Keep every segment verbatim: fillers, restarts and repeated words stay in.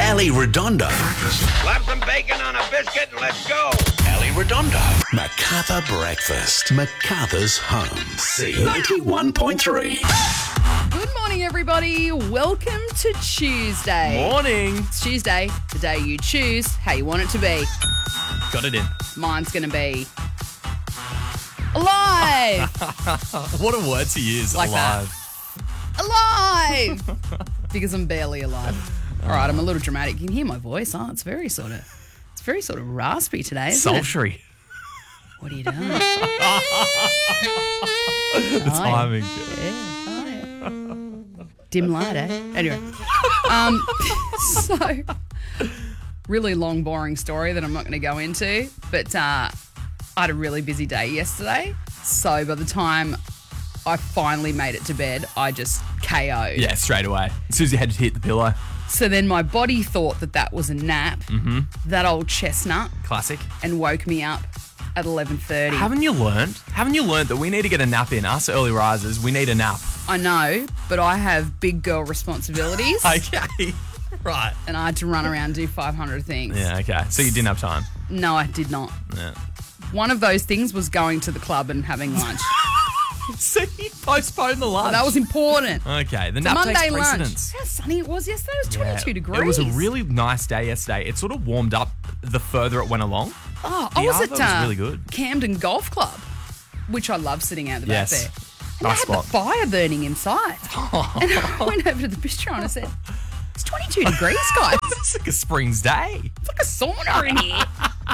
Ali Redondo. Slap some bacon on a biscuit and let's go. Ali Redondo. Macarthur Breakfast. Macarthur's home. C ninety-one point three. Good morning, everybody. Welcome to Tuesday. Morning. It's Tuesday, the day you choose how you want it to be. Got it in. Mine's going to be alive. What a word to use, Like that. alive. Alive. Because I'm barely alive. All right, I'm a little dramatic. You can hear my voice. Oh, it's very sort of, it's very sort of raspy today, isn't it? Sultry. What are you doing? The Oh, timing. yeah. Oh, yeah. Dim light, eh? Anyway. Um, so, really long, boring story that I'm not going to go into. But uh, I had a really busy day yesterday. So by the time I finally made it to bed, I just K O'd. Yeah, straight away. As soon as you had to hit the pillow. So then my body thought that that was a nap, mm-hmm. that old chestnut, Classic. and woke me up at eleven thirty. Haven't you learned? Haven't you learned that we need to get a nap in? Us early risers, we need a nap. I know, but I have big girl responsibilities. Okay. Right. And I had to run around and do five hundred things. Yeah, okay. So you didn't have time. No, I did not. Yeah. One of those things was going to the club and having lunch. So you postponed the lunch. That was important. Okay, the It's a nap Monday takes lunch. precedence. How sunny it was yesterday. It was twenty-two Yeah. degrees. It was a really nice day yesterday. It sort of warmed up the further it went along. Oh, the I was other at was uh, really good. Camden Golf Club, which I love sitting out the back Yes. there. And Nice I had spot. the fire burning inside. And I went over to the bistro and I said, it's twenty-two degrees, guys. It's like a spring's day. It's like a sauna in here.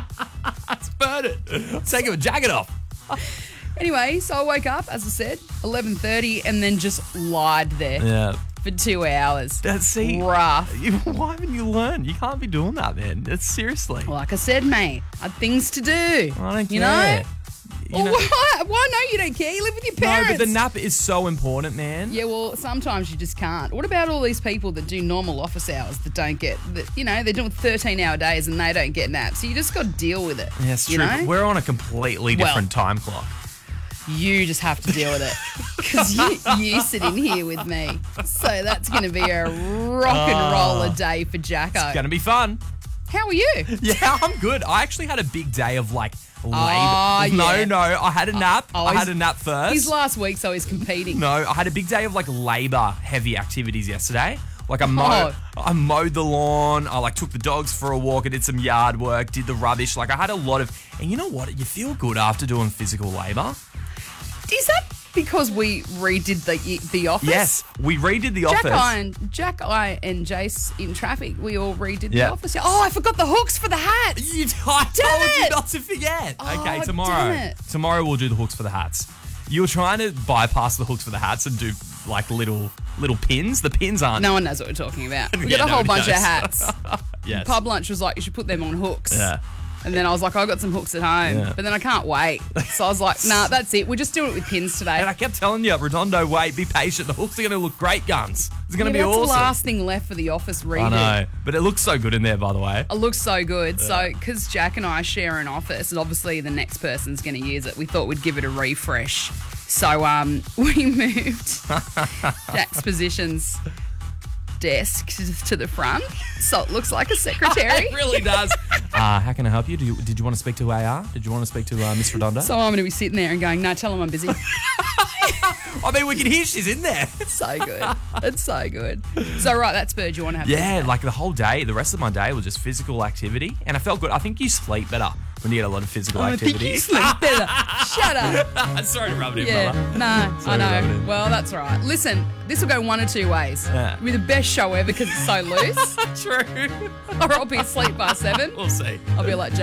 Let's burn it. Take a jacket off. Anyway, so I woke up, as I said, eleven thirty, and then just lied there Yeah. for two hours. That's see. Rough. You, why haven't you learned? You can't be doing that, man. It's seriously. Like I said, mate, I had things to do. I don't You care. know? You Well, know- why? Why no, you don't care? You live with your no, parents. but the nap is so important, man. Yeah, well, sometimes you just can't. What about all these people that do normal office hours that don't get, that, you know, they're doing thirteen-hour days and they don't get naps. So you just got to deal with it. Yes, you true. know? We're on a completely Well- different time clock. You just have to deal with it because you, you sit in here with me. So that's going to be a rock and roll a day for Jacko. Gonna be fun. How are you? Yeah, I'm good. I actually had a big day of like labor. Oh, no, yeah. no, I had a nap. oh, I he's- had a nap first. He's last week, so he's competing. No, I had a big day of like labor heavy activities yesterday. Like I mowed, Oh. I mowed the lawn. I like took the dogs for a walk. I did some yard work. Did the rubbish. Like I had a lot of. And you know what? You feel good after doing physical labor. Is that because we redid the the office? Yes, we redid the Jack, office. I and Jack, I and Jace in traffic, we all redid Yeah. the office. Oh, I forgot the hooks for the hats. You, I Damn told you it! not to forget. Oh, okay, tomorrow. damn it. Tomorrow we'll do the hooks for the hats. You were trying to bypass the hooks for the hats and do like little little pins. The pins aren't. No one knows what we're talking about. We Yeah, got a whole nobody bunch of knows. hats. Yes. Pub lunch was like, you should put them on hooks. Yeah. And then I was like, I got some hooks at home, Yeah. but then I can't wait. So I was like, nah, that's it. We're just doing it with pins today. And I kept telling you, Redondo, wait, be patient. The hooks are going to look great, guns. It's going to Yeah, be that's awesome. the last thing left for the office redo. I know, but it looks so good in there, by the way. It looks so good. So, because Jack and I share an office, and obviously the next person's going to use it, we thought we'd give it a refresh. So, um, we moved Jack's positions desk to, to the front, so it looks like a secretary. It really does. uh, how can I help you? Do you? Did you want to speak to A R? Did you want to speak to uh, Miss Redondo? So I'm going to be sitting there and going, no, tell him I'm busy. I mean, we can hear she's in there. So good. It's so good. So, right, that's bird you want to have. Yeah, like the whole day, the rest of my day was just physical activity, and I felt good. I think you sleep better when you get a lot of physical I activity. think you sleep better. Shut up. Sorry to rub it in, Yeah, brother. no, I Sorry to rub it know. in. Well, that's all right. Listen, this will go one or two ways. Yeah. It'll be the best show ever because it's so loose, True. or I'll be asleep by seven. We'll see. I'll be like,